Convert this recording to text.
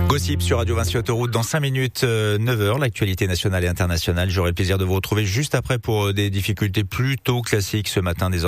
Gossip sur Radio Vinci Autoroute dans 5 minutes, 9h, l'actualité nationale et internationale. J'aurai le plaisir de vous retrouver juste après pour des difficultés plutôt classiques ce matin.